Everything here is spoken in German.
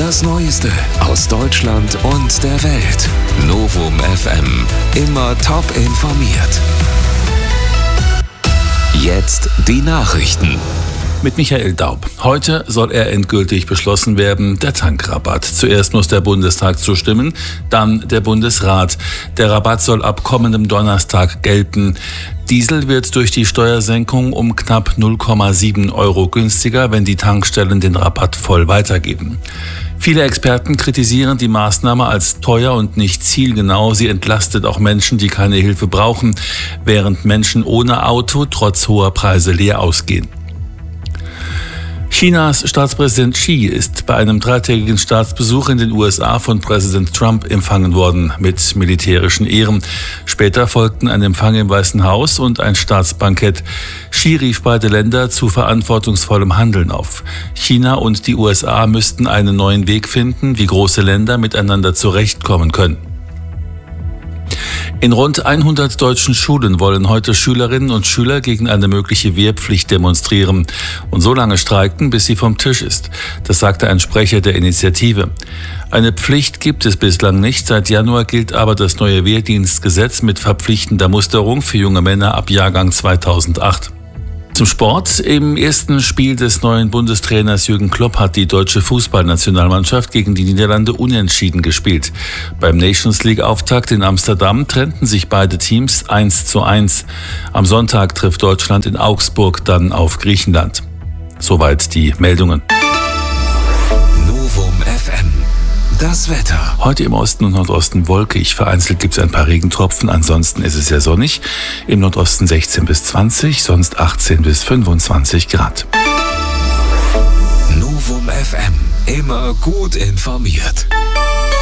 Das Neueste aus Deutschland und der Welt. Novum FM. Immer top informiert. Jetzt die Nachrichten. Mit Michael Daub. Heute soll er endgültig beschlossen werden, der Tankrabatt. Zuerst muss der Bundestag zustimmen, dann der Bundesrat. Der Rabatt soll ab kommendem Donnerstag gelten. Diesel wird durch die Steuersenkung um knapp 0,7 Euro günstiger, wenn die Tankstellen den Rabatt voll weitergeben. Viele Experten kritisieren die Maßnahme als teuer und nicht zielgenau. Sie entlastet auch Menschen, die keine Hilfe brauchen, während Menschen ohne Auto trotz hoher Preise leer ausgehen. Chinas Staatspräsident Xi ist bei einem 3-tägigen Staatsbesuch in den USA von Präsident Trump empfangen worden mit militärischen Ehren. Später folgten ein Empfang im Weißen Haus und ein Staatsbankett. Xi rief beide Länder zu verantwortungsvollem Handeln auf. China und die USA müssten einen neuen Weg finden, wie große Länder miteinander zurechtkommen können. In rund 100 deutschen Schulen wollen heute Schülerinnen und Schüler gegen eine mögliche Wehrpflicht demonstrieren und so lange streiken, bis sie vom Tisch ist. Das sagte ein Sprecher der Initiative. Eine Pflicht gibt es bislang nicht. Seit Januar gilt aber das neue Wehrdienstgesetz mit verpflichtender Musterung für junge Männer ab Jahrgang 2008. Zum Sport. Im ersten Spiel des neuen Bundestrainers Jürgen Klopp hat die deutsche Fußballnationalmannschaft gegen die Niederlande unentschieden gespielt. Beim Nations-League-Auftakt in Amsterdam trennten sich beide Teams 1:1. Am Sonntag trifft Deutschland in Augsburg dann auf Griechenland. Soweit die Meldungen. Novum FM. Das Wetter. Heute im Osten und Nordosten wolkig. Vereinzelt gibt es ein paar Regentropfen. Ansonsten ist es sehr sonnig. Im Nordosten 16 bis 20, sonst 18 bis 25 Grad. Novum FM. Immer gut informiert.